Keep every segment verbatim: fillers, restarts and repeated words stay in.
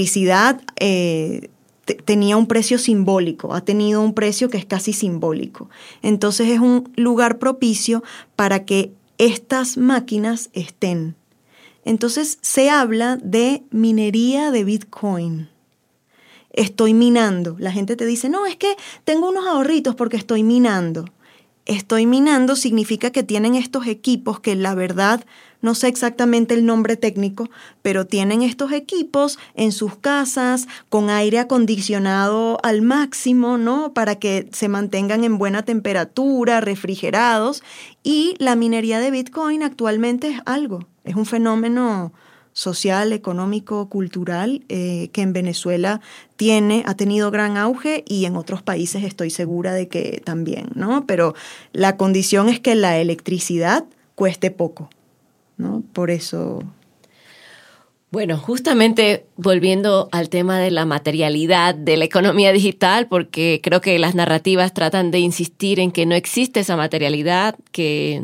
electricidad eh, te, tenía un precio simbólico, ha tenido un precio que es casi simbólico. Entonces es un lugar propicio para que estas máquinas estén. Entonces se habla de minería de Bitcoin. Estoy minando. La gente te dice, no, es que tengo unos ahorritos porque estoy minando. Estoy minando significa que tienen estos equipos que la verdad no sé exactamente el nombre técnico, pero tienen estos equipos en sus casas con aire acondicionado al máximo, ¿no? Para que se mantengan en buena temperatura, refrigerados. Y la minería de Bitcoin actualmente es algo, es un fenómeno social, económico, cultural, eh, que en Venezuela tiene, ha tenido gran auge y en otros países estoy segura de que también, ¿no? Pero la condición es que la electricidad cueste poco, ¿no? Por eso. Bueno, justamente volviendo al tema de la materialidad de la economía digital, porque creo que las narrativas tratan de insistir en que no existe esa materialidad, que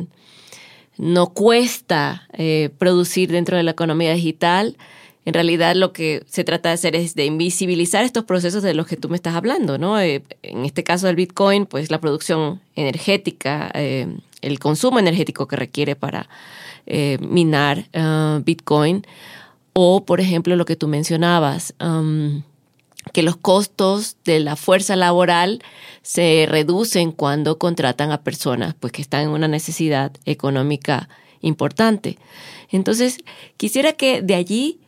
no cuesta eh, producir dentro de la economía digital. En realidad lo que se trata de hacer es de invisibilizar estos procesos de los que tú me estás hablando, ¿no? Eh, en este caso del Bitcoin, pues la producción energética, eh, el consumo energético que requiere para eh, minar uh, Bitcoin, o por ejemplo lo que tú mencionabas, um, que los costos de la fuerza laboral se reducen cuando contratan a personas pues, que están en una necesidad económica importante. Entonces, quisiera que de allí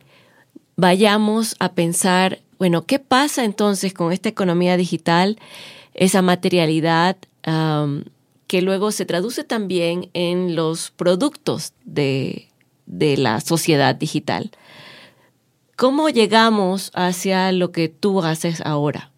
vayamos a pensar, bueno, ¿qué pasa entonces con esta economía digital, esa materialidad um, que luego se traduce también en los productos de, de la sociedad digital? ¿Cómo llegamos hacia lo que tú haces ahora?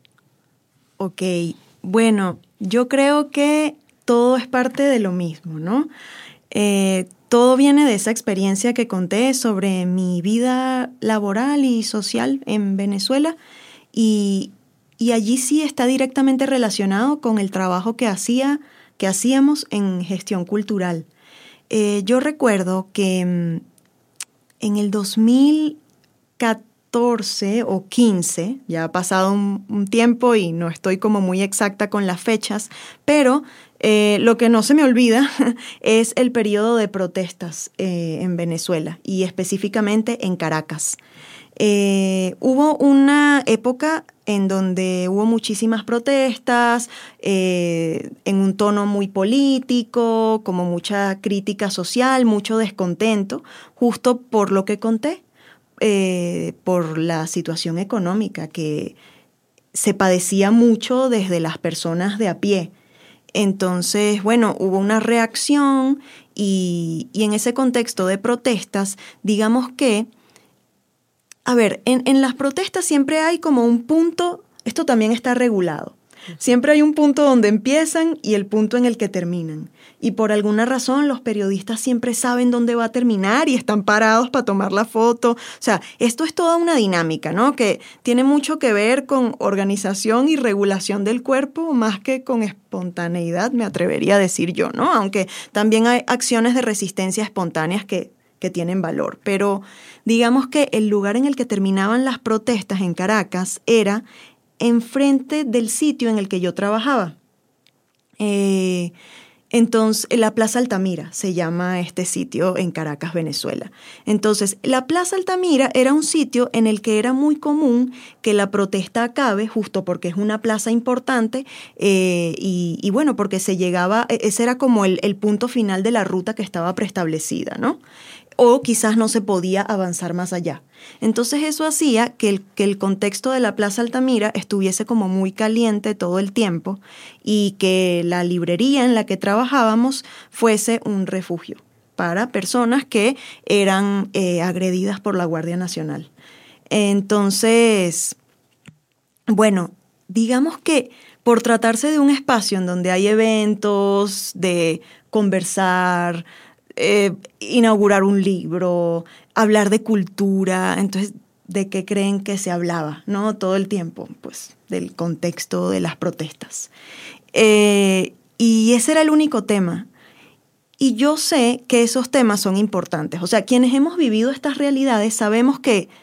Ok, bueno, yo creo que todo es parte de lo mismo, ¿no? Eh, todo viene de esa experiencia que conté sobre mi vida laboral y social en Venezuela y, y allí sí está directamente relacionado con el trabajo que, hacía, que hacíamos en gestión cultural. Eh, yo recuerdo que mm, en el dos mil catorce o quince, ya ha pasado un, un tiempo y no estoy como muy exacta con las fechas, pero eh, lo que no se me olvida es el periodo de protestas eh, en Venezuela y específicamente en Caracas. Eh, hubo una época en donde hubo muchísimas protestas, eh, en un tono muy político, como mucha crítica social, mucho descontento, justo por lo que conté. Eh, por la situación económica que se padecía mucho desde las personas de a pie. Entonces, bueno, hubo una reacción y, y en ese contexto de protestas, digamos que, a ver, en, en las protestas siempre hay como un punto, esto también está regulado. Siempre hay un punto donde empiezan y el punto en el que terminan. Y por alguna razón los periodistas siempre saben dónde va a terminar y están parados para tomar la foto. O sea, esto es toda una dinámica, ¿no? Que tiene mucho que ver con organización y regulación del cuerpo más que con espontaneidad, me atrevería a decir yo, ¿no? Aunque también hay acciones de resistencia espontáneas que, que tienen valor. Pero digamos que el lugar en el que terminaban las protestas en Caracas era enfrente del sitio en el que yo trabajaba. Eh, entonces, la Plaza Altamira se llama este sitio en Caracas, Venezuela. Entonces, la Plaza Altamira era un sitio en el que era muy común que la protesta acabe, justo porque es una plaza importante, eh, y, y bueno, porque se llegaba, ese era como el, el punto final de la ruta que estaba preestablecida, ¿no? O quizás no se podía avanzar más allá. Entonces eso hacía que el, que el contexto de la Plaza Altamira estuviese como muy caliente todo el tiempo y que la librería en la que trabajábamos fuese un refugio para personas que eran eh, agredidas por la Guardia Nacional. Entonces, bueno, digamos que por tratarse de un espacio en donde hay eventos, de conversar, Eh, inaugurar un libro, hablar de cultura, entonces, ¿de qué creen que se hablaba, no? Todo el tiempo, pues, del contexto de las protestas. Eh, y ese era el único tema. Y yo sé que esos temas son importantes. O sea, quienes hemos vivido estas realidades sabemos que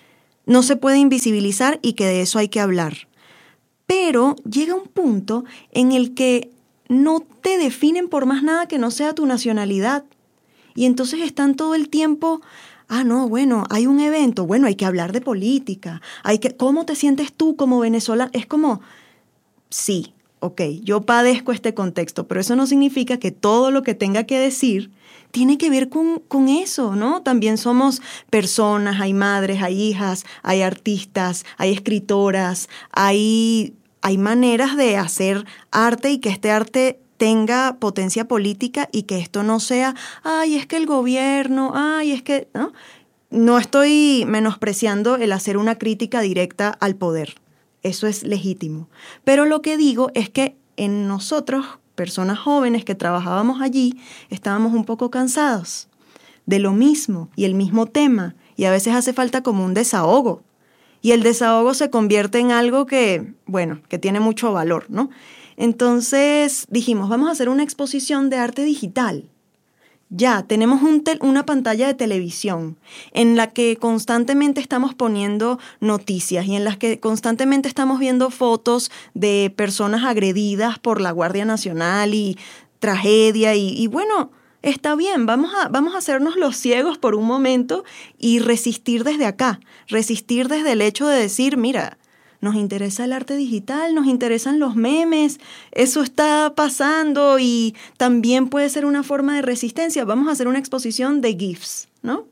no se puede invisibilizar y que de eso hay que hablar. Pero llega un punto en el que no te definen por más nada que no sea tu nacionalidad. Y entonces están todo el tiempo, ah, no, bueno, hay un evento, bueno, hay que hablar de política. Hay que, ¿cómo te sientes tú como venezolano? Es como, sí, ok, yo padezco este contexto, pero eso no significa que todo lo que tenga que decir tiene que ver con, con eso, ¿no? También somos personas, hay madres, hay hijas, hay artistas, hay escritoras, hay, hay maneras de hacer arte y que este arte tenga potencia política y que esto no sea, ay, es que el gobierno, ay, es que, ¿no? No estoy menospreciando el hacer una crítica directa al poder, eso es legítimo. Pero lo que digo es que en nosotros, personas jóvenes que trabajábamos allí, estábamos un poco cansados de lo mismo y el mismo tema, y a veces hace falta como un desahogo. Y el desahogo se convierte en algo que, bueno, que tiene mucho valor, ¿no? Entonces dijimos, vamos a hacer una exposición de arte digital. Ya, tenemos un tel- una pantalla de televisión en la que constantemente estamos poniendo noticias y en las que constantemente estamos viendo fotos de personas agredidas por la Guardia Nacional y tragedia y, y bueno, está bien, vamos a, vamos a hacernos los ciegos por un momento y resistir desde acá, resistir desde el hecho de decir, mira, nos interesa el arte digital, nos interesan los memes, eso está pasando y también puede ser una forma de resistencia. Vamos a hacer una exposición de GIFs, ¿no?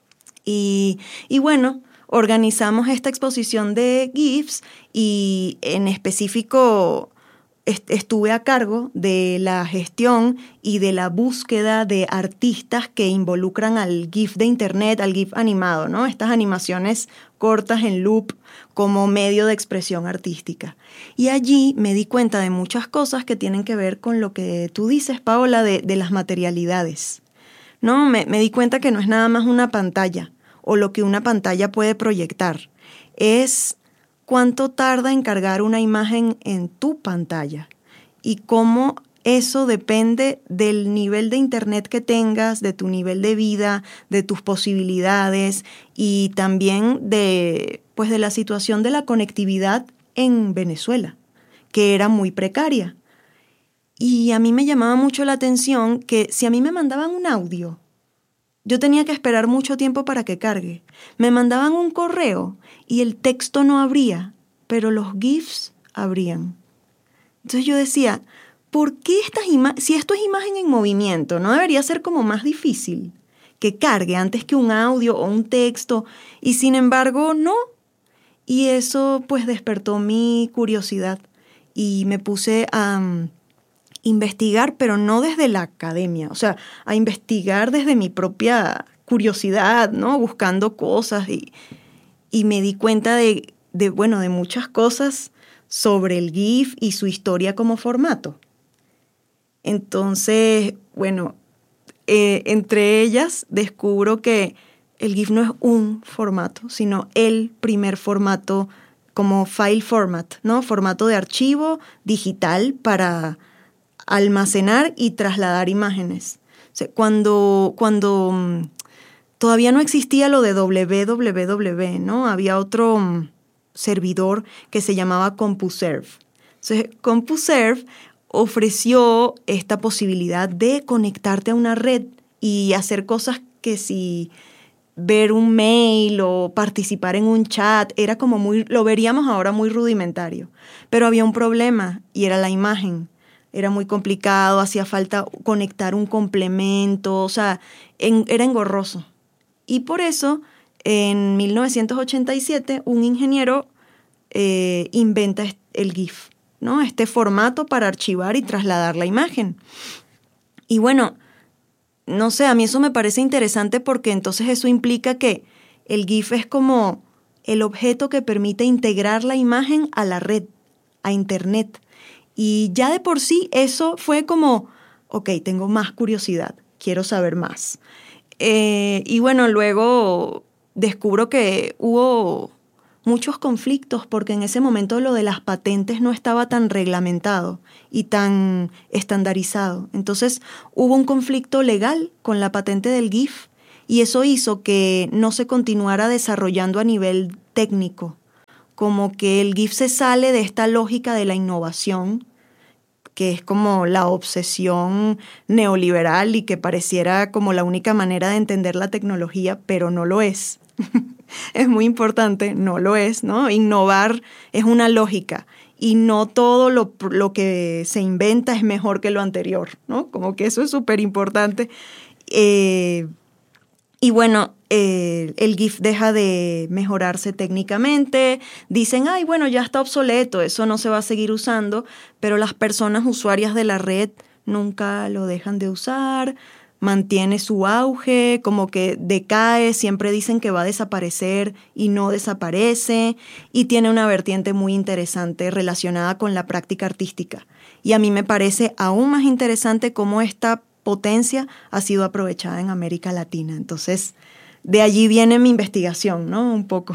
Y, y bueno, organizamos esta exposición de GIFs y en específico est- estuve a cargo de la gestión y de la búsqueda de artistas que involucran al GIF de internet, al GIF animado, ¿no? Estas animaciones cortas en loop como medio de expresión artística. Y allí me di cuenta de muchas cosas que tienen que ver con lo que tú dices, Paola, de, de las materialidades. No, me, me di cuenta que no es nada más una pantalla o lo que una pantalla puede proyectar. Es cuánto tarda en cargar una imagen en tu pantalla y cómo eso depende del nivel de internet que tengas, de tu nivel de vida, de tus posibilidades y también de, pues, de la situación de la conectividad en Venezuela, que era muy precaria. Y a mí me llamaba mucho la atención que si a mí me mandaban un audio, yo tenía que esperar mucho tiempo para que cargue. Me mandaban un correo y el texto no abría, pero los GIFs abrían. Entonces yo decía, ¿por qué estas imágenes? Si esto es imagen en movimiento, ¿no debería ser como más difícil que cargue antes que un audio o un texto? Y sin embargo, no. Y eso pues despertó mi curiosidad y me puse a um, investigar, pero no desde la academia, o sea, a investigar desde mi propia curiosidad, ¿no? Buscando cosas y, y me di cuenta de, de, bueno, de muchas cosas sobre el GIF y su historia como formato. Entonces, bueno, eh, entre ellas descubro que el GIF no es un formato, sino el primer formato como file format, ¿no? Formato de archivo digital para almacenar y trasladar imágenes. O sea, cuando, cuando um, todavía no existía lo de doble u doble u doble u, ¿no? Había otro um, servidor que se llamaba CompuServe. Entonces, CompuServe ofreció esta posibilidad de conectarte a una red y hacer cosas que si ver un mail o participar en un chat era como muy, lo veríamos ahora muy rudimentario. Pero había un problema y era la imagen. Era muy complicado, hacía falta conectar un complemento, o sea, en, era engorroso. Y por eso, en mil novecientos ochenta y siete, un ingeniero eh, inventa el GIF, ¿no? Este formato para archivar y trasladar la imagen. Y bueno, no sé, a mí eso me parece interesante porque entonces eso implica que el GIF es como el objeto que permite integrar la imagen a la red, a internet. Y ya de por sí eso fue como, ok, tengo más curiosidad, quiero saber más. Eh, y bueno, luego descubro que hubo muchos conflictos porque en ese momento lo de las patentes no estaba tan reglamentado y tan estandarizado. Entonces hubo un conflicto legal con la patente del GIF y eso hizo que no se continuara desarrollando a nivel técnico, como que el GIF se sale de esta lógica de la innovación, que es como la obsesión neoliberal y que pareciera como la única manera de entender la tecnología, pero no lo es. Es muy importante, no lo es, ¿no? Innovar es una lógica y no todo lo, lo que se inventa es mejor que lo anterior, ¿no? Como que eso es súper importante. Eh, y bueno, eh, el GIF deja de mejorarse técnicamente, dicen, ay, bueno, ya está obsoleto, eso no se va a seguir usando, pero las personas usuarias de la red nunca lo dejan de usar, mantiene su auge, como que decae, siempre dicen que va a desaparecer y no desaparece, y tiene una vertiente muy interesante relacionada con la práctica artística. Y a mí me parece aún más interesante cómo esta potencia ha sido aprovechada en América Latina. Entonces, de allí viene mi investigación, ¿no? Un poco.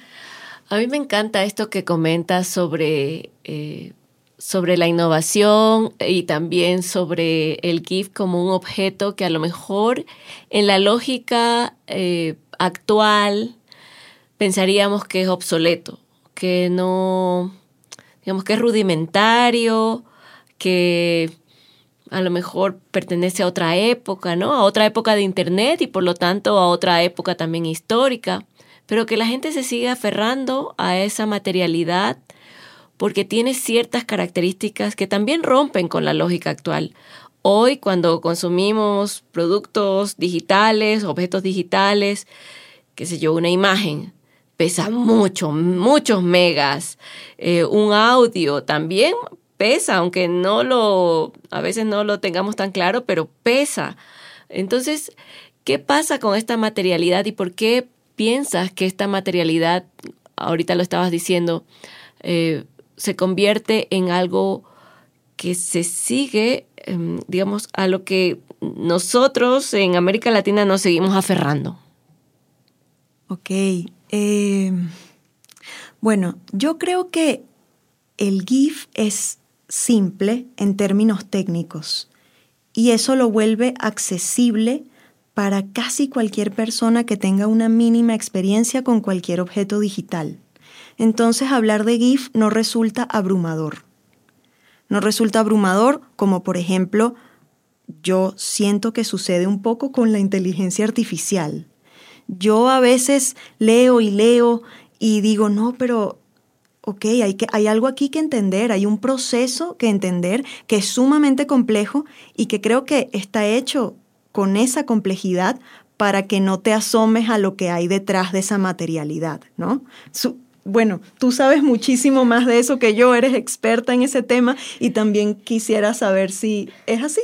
A mí me encanta esto que comentas sobre, eh, sobre la innovación y también sobre el GIF como un objeto que a lo mejor en la lógica eh, actual pensaríamos que es obsoleto, que no, digamos que es rudimentario, que a lo mejor pertenece a otra época, ¿no? A otra época de Internet y por lo tanto a otra época también histórica, pero que la gente se sigue aferrando a esa materialidad porque tiene ciertas características que también rompen con la lógica actual. Hoy, cuando consumimos productos digitales, objetos digitales, qué sé yo, una imagen pesa mucho, muchos megas, eh, un audio también pesa, aunque no lo, a veces no lo tengamos tan claro, pero pesa. Entonces, ¿qué pasa con esta materialidad y por qué piensas que esta materialidad, ahorita lo estabas diciendo, eh, se convierte en algo que se sigue, eh, digamos, a lo que nosotros en América Latina nos seguimos aferrando? Ok. Eh, bueno, yo creo que el GIF es simple en términos técnicos y eso lo vuelve accesible para casi cualquier persona que tenga una mínima experiencia con cualquier objeto digital. Entonces, hablar de GIF no resulta abrumador. No resulta abrumador como, por ejemplo, yo siento que sucede un poco con la inteligencia artificial. Yo a veces leo y leo y digo, no, pero ok, hay, que, hay algo aquí que entender, hay un proceso que entender que es sumamente complejo y que creo que está hecho con esa complejidad para que no te asomes a lo que hay detrás de esa materialidad, ¿no? Su, bueno, tú sabes muchísimo más de eso que yo, eres experta en ese tema y también quisiera saber si es así.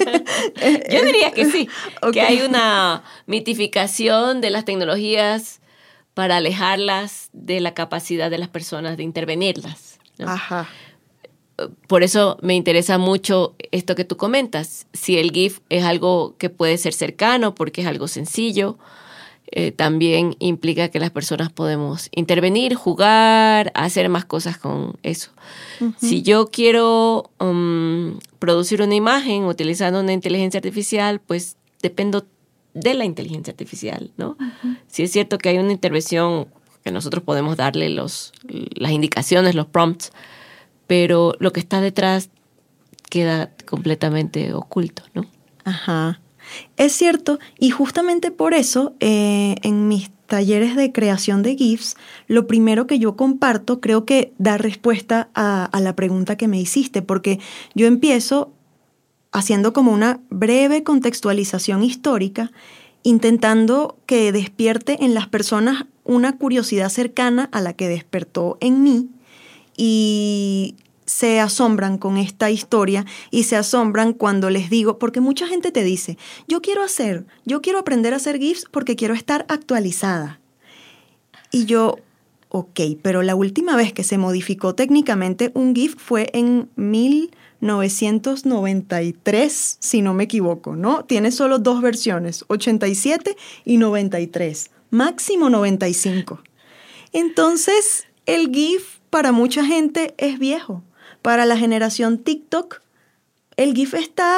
Yo diría que sí, okay. Que hay una mitificación de las tecnologías para alejarlas de la capacidad de las personas de intervenirlas, ¿no? Ajá. Por eso me interesa mucho esto que tú comentas. Si el GIF es algo que puede ser cercano porque es algo sencillo, eh, también implica que las personas podemos intervenir, jugar, hacer más cosas con eso. Uh-huh. Si yo quiero um, producir una imagen utilizando una inteligencia artificial, pues dependo de la inteligencia artificial, ¿no? Uh-huh. Sí es cierto que hay una intervención que nosotros podemos darle los, las indicaciones, los prompts, pero lo que está detrás queda completamente oculto, ¿no? Ajá. Es cierto, y justamente por eso, eh, en mis talleres de creación de GIFs, lo primero que yo comparto creo que da respuesta a, a la pregunta que me hiciste, porque yo empiezo haciendo como una breve contextualización histórica, intentando que despierte en las personas una curiosidad cercana a la que despertó en mí, y se asombran con esta historia y se asombran cuando les digo, porque mucha gente te dice, yo quiero hacer, yo quiero aprender a hacer GIFs porque quiero estar actualizada. Y yo, ok, pero la última vez que se modificó técnicamente un GIF fue en mil novecientos noventa y tres, si no me equivoco, ¿no? Tiene solo dos versiones, ochenta y siete y noventa y tres, máximo noventa y cinco. Entonces, el GIF para mucha gente es viejo. Para la generación TikTok, el GIF está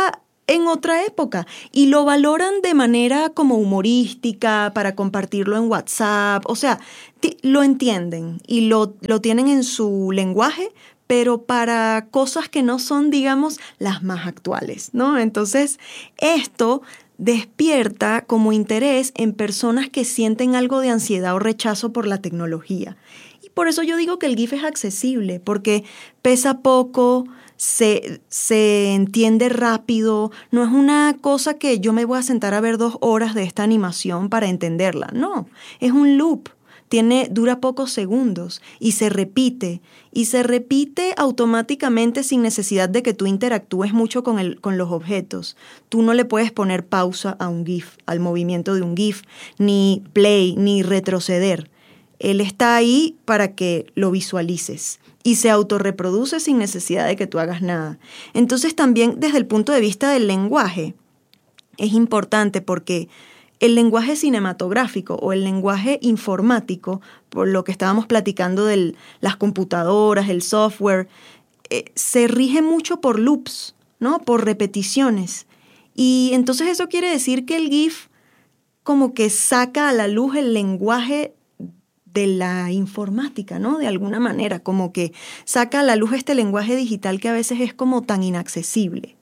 en otra época y lo valoran de manera como humorística para compartirlo en WhatsApp. O sea, t- lo entienden y lo, lo tienen en su lenguaje, pero para cosas que no son, digamos, las más actuales, ¿no? Entonces, esto despierta como interés en personas que sienten algo de ansiedad o rechazo por la tecnología. Y por eso yo digo que el GIF es accesible, porque pesa poco, se, se entiende rápido, no es una cosa que yo me voy a sentar a ver dos horas de esta animación para entenderla, no, es un loop. Tiene, dura pocos segundos y se repite. Y se repite automáticamente sin necesidad de que tú interactúes mucho con, el, con los objetos. Tú no le puedes poner pausa a un GIF, al movimiento de un GIF, ni play, ni retroceder. Él está ahí para que lo visualices y se autorreproduce sin necesidad de que tú hagas nada. Entonces también desde el punto de vista del lenguaje es importante porque el lenguaje cinematográfico o el lenguaje informático, por lo que estábamos platicando de las computadoras, el software, eh, se rige mucho por loops, ¿no? Por repeticiones. Y entonces eso quiere decir que el GIF como que saca a la luz el lenguaje de la informática, ¿no? De alguna manera, como que saca a la luz este lenguaje digital que a veces es como tan inaccesible.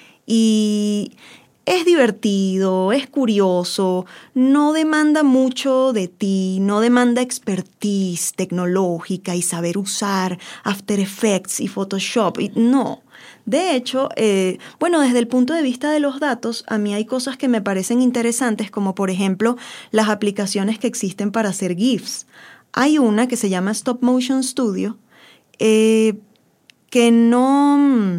Y es divertido, es curioso, no demanda mucho de ti, no demanda expertise tecnológica y saber usar After Effects y Photoshop. Y no. De hecho, eh, bueno, desde el punto de vista de los datos, a mí hay cosas que me parecen interesantes, como por ejemplo las aplicaciones que existen para hacer GIFs. Hay una que se llama Stop Motion Studio, eh, que no...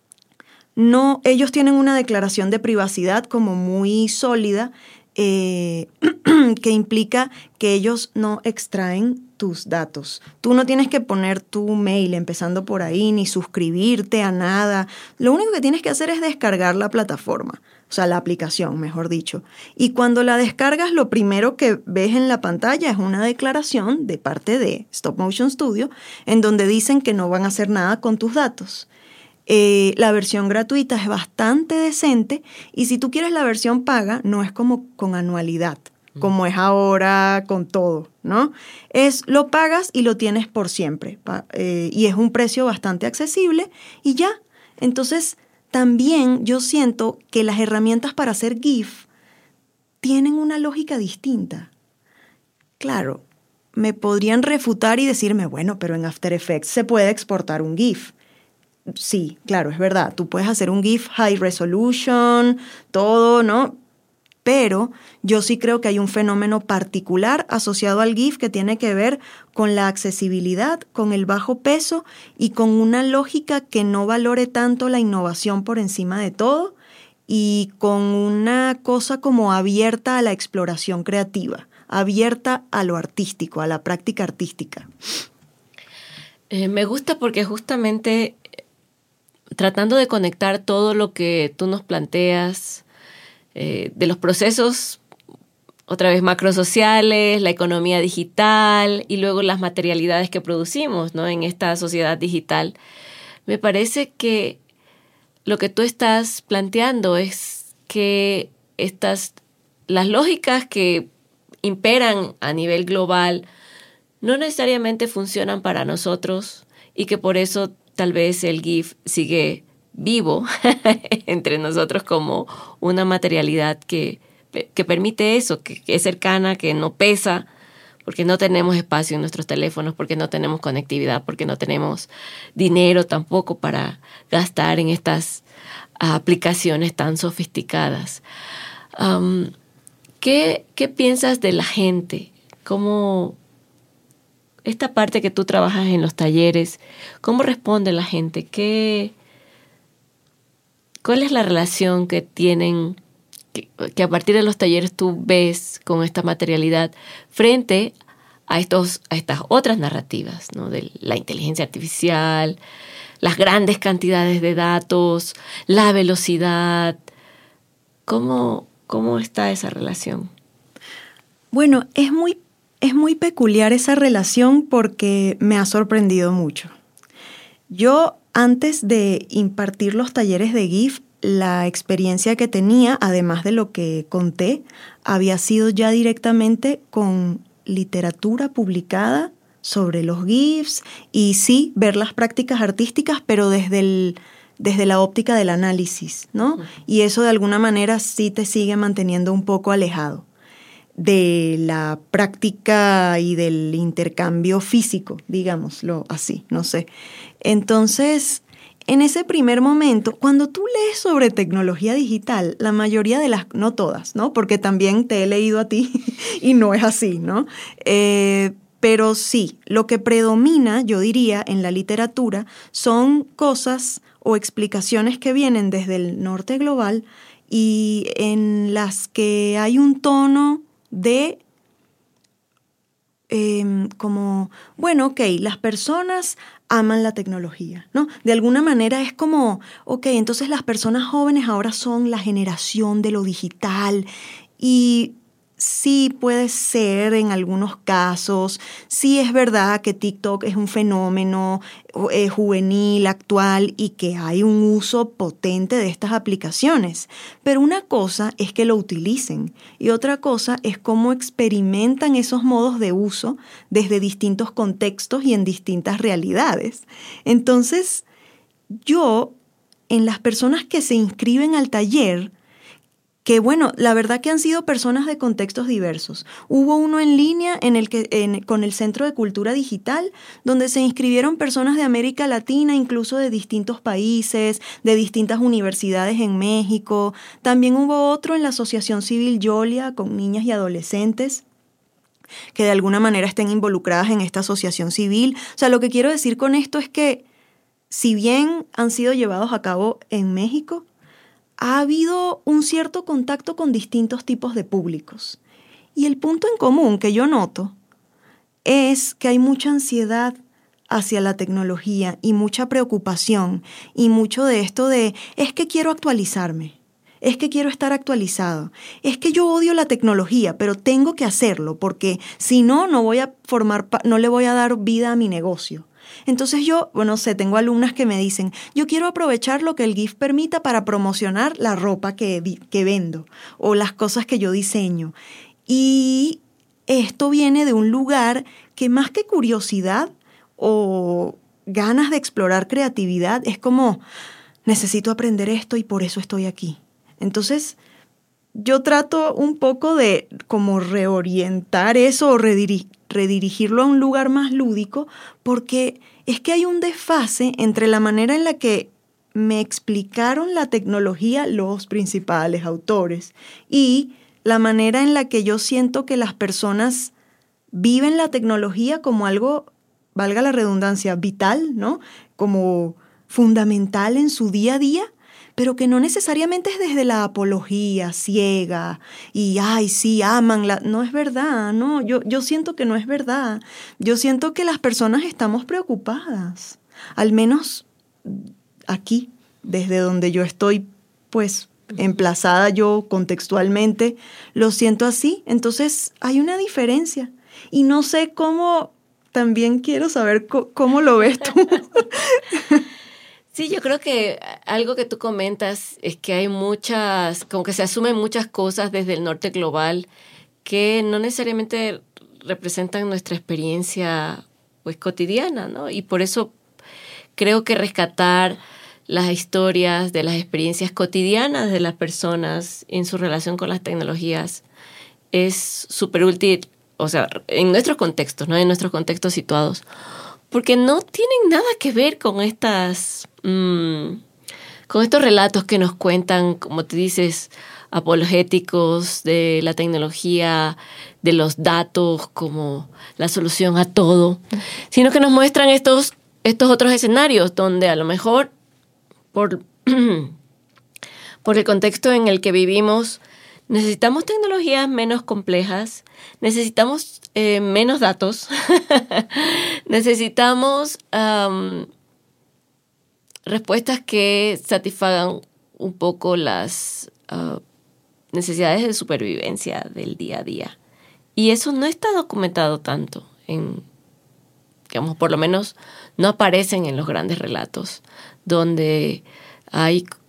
No, ellos tienen una declaración de privacidad como muy sólida eh, que implica que ellos no extraen tus datos. Tú no tienes que poner tu mail empezando por ahí ni suscribirte a nada. Lo único que tienes que hacer es descargar la plataforma, o sea, la aplicación, mejor dicho. Y cuando la descargas, lo primero que ves en la pantalla es una declaración de parte de Stop Motion Studio en donde dicen que no van a hacer nada con tus datos. Eh, la versión gratuita es bastante decente y si tú quieres la versión paga, no es como con anualidad, como es ahora con todo, ¿no? Es lo pagas y lo tienes por siempre eh, y es un precio bastante accesible y ya. Entonces, también yo siento que las herramientas para hacer GIF tienen una lógica distinta. Claro, me podrían refutar y decirme, bueno, pero en After Effects se puede exportar un GIF. Sí, claro, es verdad. Tú puedes hacer un GIF high resolution, todo, ¿no? Pero yo sí creo que hay un fenómeno particular asociado al GIF que tiene que ver con la accesibilidad, con el bajo peso y con una lógica que no valore tanto la innovación por encima de todo y con una cosa como abierta a la exploración creativa, abierta a lo artístico, a la práctica artística. Eh, me gusta porque justamente tratando de conectar todo lo que tú nos planteas, eh, de los procesos, otra vez macrosociales, la economía digital y luego las materialidades que producimos, ¿no? En esta sociedad digital, me parece que lo que tú estás planteando es que estas, las lógicas que imperan a nivel global no necesariamente funcionan para nosotros y que por eso tal vez el GIF sigue vivo entre nosotros como una materialidad que, que permite eso, que, que es cercana, que no pesa, porque no tenemos espacio en nuestros teléfonos, porque no tenemos conectividad, porque no tenemos dinero tampoco para gastar en estas aplicaciones tan sofisticadas. Um, ¿qué, ¿Qué piensas de la gente? ¿Cómo esta parte que tú trabajas en los talleres, cómo responde la gente? ¿Qué, ¿Cuál es la relación que tienen, que, que a partir de los talleres tú ves con esta materialidad frente a, estos, a estas otras narrativas, ¿no? De la inteligencia artificial, las grandes cantidades de datos, la velocidad? ¿Cómo, cómo está esa relación? Bueno, es muy Es muy peculiar esa relación porque me ha sorprendido mucho. Yo, antes de impartir los talleres de GIF, la experiencia que tenía, además de lo que conté, había sido ya directamente con literatura publicada sobre los GIFs y sí, ver las prácticas artísticas, pero desde el, desde la óptica del análisis, ¿no? Uh-huh. Y eso de alguna manera sí te sigue manteniendo un poco alejado de la práctica y del intercambio físico, digámoslo así, no sé. Entonces, en ese primer momento, cuando tú lees sobre tecnología digital, la mayoría de las, no todas, ¿no? Porque también te he leído a ti y no es así, ¿no? Eh, pero sí, lo que predomina, yo diría, en la literatura son cosas o explicaciones que vienen desde el norte global y en las que hay un tono de eh, como, bueno, ok, las personas aman la tecnología, ¿no? De alguna manera es como, ok, entonces las personas jóvenes ahora son la generación de lo digital y sí puede ser en algunos casos, sí es verdad que TikTok es un fenómeno eh, juvenil, actual y que hay un uso potente de estas aplicaciones, pero una cosa es que lo utilicen y otra cosa es cómo experimentan esos modos de uso desde distintos contextos y en distintas realidades. Entonces, yo, en las personas que se inscriben al taller, que bueno, la verdad que han sido personas de contextos diversos. Hubo uno en línea en el que, en, con el Centro de Cultura Digital, donde se inscribieron personas de América Latina, incluso de distintos países, de distintas universidades en México. También hubo otro en la Asociación Civil Yolia, con niñas y adolescentes que de alguna manera estén involucradas en esta asociación civil. O sea, lo que quiero decir con esto es que, si bien han sido llevados a cabo en México, ha habido un cierto contacto con distintos tipos de públicos. Y el punto en común que yo noto es que hay mucha ansiedad hacia la tecnología y mucha preocupación y mucho de esto de, es que quiero actualizarme, es que quiero estar actualizado, es que yo odio la tecnología, pero tengo que hacerlo porque si no, no voy a formar, no le voy a dar vida a mi negocio. Entonces yo, bueno, sé, tengo alumnas que me dicen, yo quiero aprovechar lo que el GIF permita para promocionar la ropa que, que vendo o las cosas que yo diseño. Y esto viene de un lugar que más que curiosidad o ganas de explorar creatividad, es como, necesito aprender esto y por eso estoy aquí. Entonces, yo trato un poco de como reorientar eso o redirigir. redirigirlo a un lugar más lúdico, porque es que hay un desfase entre la manera en la que me explicaron la tecnología los principales autores y la manera en la que yo siento que las personas viven la tecnología como algo, valga la redundancia, vital, ¿no? Como fundamental en su día a día, pero que no necesariamente es desde la apología ciega y, ay, sí, aman la... No es verdad, no, yo, yo siento que no es verdad. Yo siento que las personas estamos preocupadas, al menos aquí, desde donde yo estoy, pues, emplazada yo contextualmente, lo siento así. Entonces, hay una diferencia y no sé cómo, también quiero saber c- cómo lo ves tú. Sí, yo creo que algo que tú comentas es que hay muchas, como que se asumen muchas cosas desde el norte global que no necesariamente representan nuestra experiencia pues cotidiana, ¿no? Y por eso creo que rescatar las historias de las experiencias cotidianas de las personas en su relación con las tecnologías es súper útil, o sea, en nuestros contextos, ¿no? En nuestros contextos situados. Porque no tienen nada que ver con estas, mmm, con estos relatos que nos cuentan, como te dices, apologéticos de la tecnología, de los datos como la solución a todo, sino que nos muestran estos, estos otros escenarios donde a lo mejor por, por el contexto en el que vivimos necesitamos tecnologías menos complejas, necesitamos eh, menos datos, necesitamos um, respuestas que satisfagan un poco las uh, necesidades de supervivencia del día a día. Y eso no está documentado tanto, en, digamos, por lo menos no aparecen en los grandes relatos, donde hay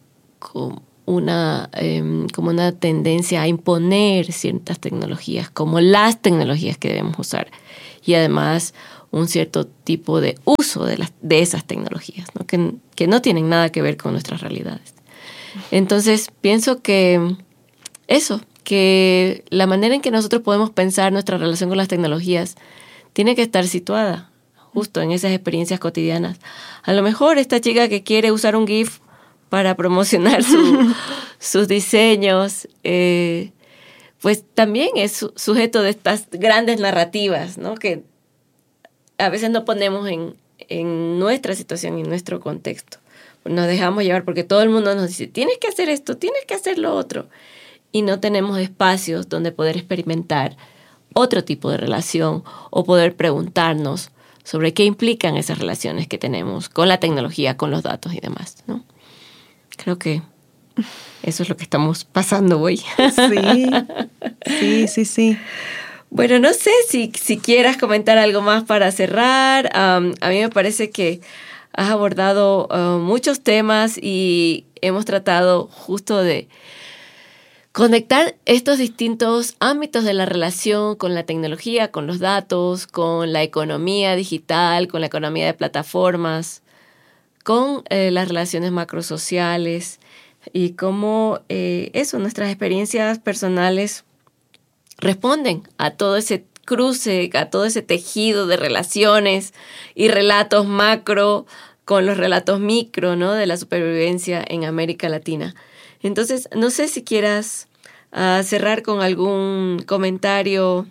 como una, eh, como una tendencia a imponer ciertas tecnologías como las tecnologías que debemos usar, y además un cierto tipo de uso de, las, de esas tecnologías, ¿no? Que, que no tienen nada que ver con nuestras realidades. Entonces, pienso que eso, que la manera en que nosotros podemos pensar nuestra relación con las tecnologías tiene que estar situada justo en esas experiencias cotidianas. A lo mejor esta chica que quiere usar un GIF para promocionar su, sus diseños, eh, pues también es su, sujeto de estas grandes narrativas, ¿no? Que a veces no ponemos en, en nuestra situación y en nuestro contexto. Nos dejamos llevar porque todo el mundo nos dice, tienes que hacer esto, tienes que hacer lo otro. Y no tenemos espacios donde poder experimentar otro tipo de relación o poder preguntarnos sobre qué implican esas relaciones que tenemos con la tecnología, con los datos y demás, ¿no? Creo que eso es lo que estamos pasando hoy. Sí, sí, sí, sí. Bueno, no sé si, si quieras comentar algo más para cerrar. Um, a mí me parece que has abordado uh, muchos temas y hemos tratado justo de conectar estos distintos ámbitos de la relación con la tecnología, con los datos, con la economía digital, con la economía de plataformas, con eh, las relaciones macrosociales y cómo eh, eso, nuestras experiencias personales responden a todo ese cruce, a todo ese tejido de relaciones y relatos macro con los relatos micro, ¿no? De la supervivencia en América Latina. Entonces, no sé si quieras uh, cerrar con algún comentario.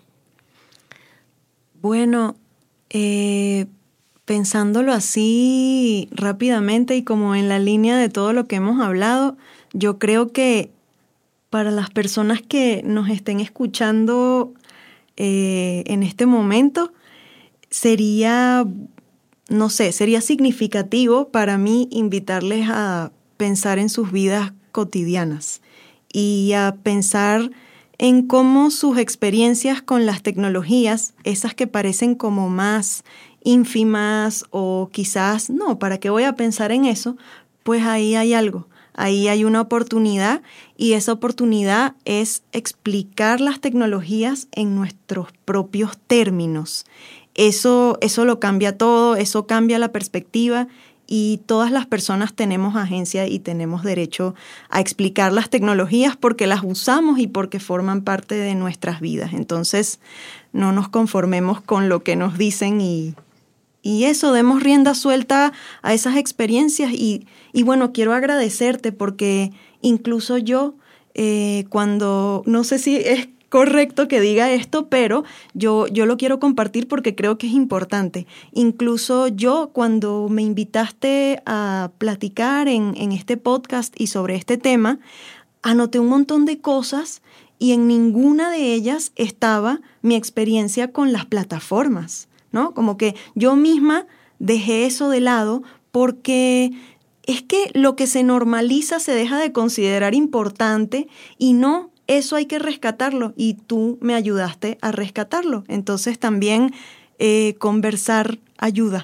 Bueno, eh, pensándolo así rápidamente y como en la línea de todo lo que hemos hablado, yo creo que para las personas que nos estén escuchando eh, en este momento, sería, no sé, sería significativo para mí invitarles a pensar en sus vidas cotidianas y a pensar en cómo sus experiencias con las tecnologías, esas que parecen como más ínfimas o quizás, no, ¿para qué voy a pensar en eso? Pues ahí hay algo. Ahí hay una oportunidad y esa oportunidad es explicar las tecnologías en nuestros propios términos. Eso, eso lo cambia todo, eso cambia la perspectiva y todas las personas tenemos agencia y tenemos derecho a explicar las tecnologías porque las usamos y porque forman parte de nuestras vidas. Entonces, no nos conformemos con lo que nos dicen y... Y eso, demos rienda suelta a esas experiencias y, y bueno, quiero agradecerte porque incluso yo, eh, cuando, no sé si es correcto que diga esto, pero yo, yo lo quiero compartir porque creo que es importante. Incluso yo, cuando me invitaste a platicar en, en este podcast y sobre este tema, anoté un montón de cosas y en ninguna de ellas estaba mi experiencia con las plataformas, ¿no? Como que yo misma dejé eso de lado porque es que lo que se normaliza se deja de considerar importante y no, eso hay que rescatarlo y tú me ayudaste a rescatarlo. Entonces también eh, conversar ayuda.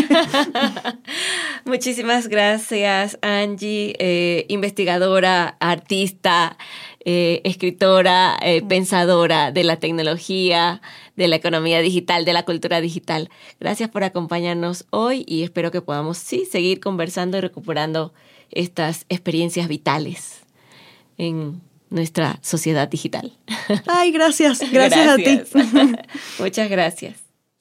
Muchísimas gracias, Angie, eh, investigadora, artista, eh, escritora, eh, pensadora de la tecnología, de la economía digital, de la cultura digital. Gracias por acompañarnos hoy y espero que podamos, sí, seguir conversando y recuperando estas experiencias vitales en nuestra sociedad digital. Ay, gracias. Gracias, gracias. a ti. Muchas gracias.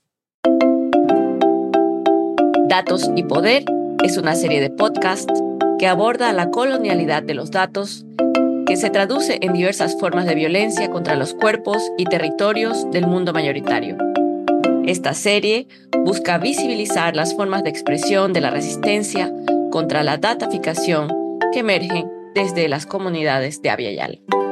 Datos y Poder es una serie de podcasts que aborda la colonialidad de los datos, que se traduce en diversas formas de violencia contra los cuerpos y territorios del mundo mayoritario. Esta serie busca visibilizar las formas de expresión de la resistencia contra la dataficación que emergen desde las comunidades de Abya Yala.